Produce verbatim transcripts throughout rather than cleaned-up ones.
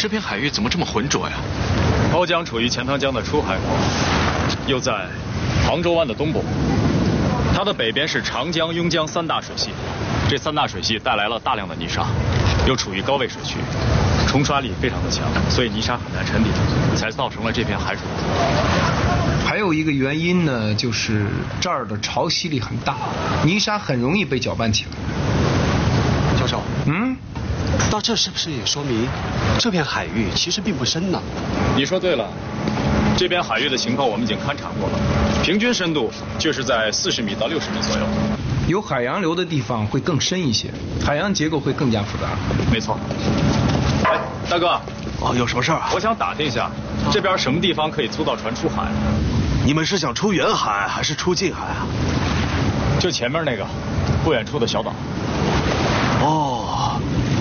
这片海域怎么这么浑浊呀？ 瓯江处于钱塘江的出海口，又在杭州湾的东部。它的北边是长江、邕江三大水系，这三大水系带来了大量的泥沙，又处于高位水区，冲刷力非常的强，所以泥沙很难沉底，才造成了这片海水。 还有一个原因呢，就是这儿的潮汐力很大，泥沙很容易被搅拌起来。 教授， 嗯， 那这是不是也说明这片海域其实并不深呢？ 你说对了，这边海域的情况我们已经勘察过了，平均深度就是在四十米到六十米左右。 有海洋流的地方会更深一些，海洋结构会更加复杂。 没错。哎，大哥， 哦，有什么事儿啊？ 我想打听一下，这边什么地方可以租到船出海？ 你们是想出远海还是出近海啊？ 就前面那个不远处的小岛。 哦，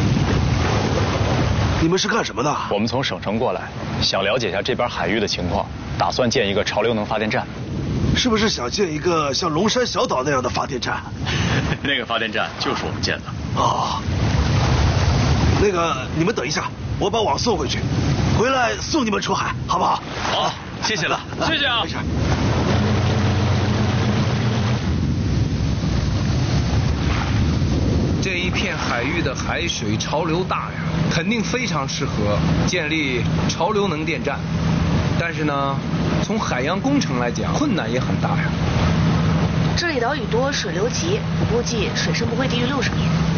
你们是干什么的？ 我们从省城过来，想了解一下这边海域的情况，打算建一个潮流能发电站。 是不是想建一个像龙山小岛那样的发电站？ 那个发电站就是我们建的。 哦，那个你们等一下，我把网送回去，回来送你们出海，好不好？ 好，谢谢了，谢谢啊。 没事。 这一片海域的海水潮流大呀，肯定非常适合建立潮流能电站。但是呢，从海洋工程来讲，困难也很大呀。 这里岛屿多，水流急，我估计水深不会低于六十米。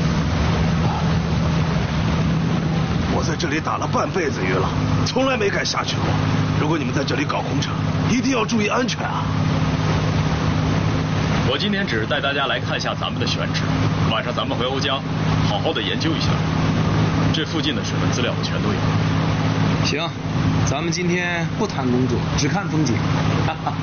我在这里打了半辈子鱼了，从来没敢下去过。如果你们在这里搞工程，一定要注意安全啊！ 我今天只是带大家来看一下咱们的选址，晚上咱们回瓯江，好好的研究一下。这附近的水文资料我全都有。 行，咱们今天不谈工作，只看风景。哈哈哈。